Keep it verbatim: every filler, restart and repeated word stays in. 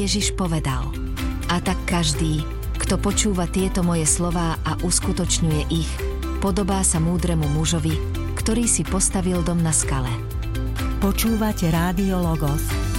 Ježiš povedal: A tak každý, kto počúva tieto moje slová a uskutočňuje ich, podobá sa múdremu mužovi, ktorý si postavil dom na skale. Počúvate Rádio Logos.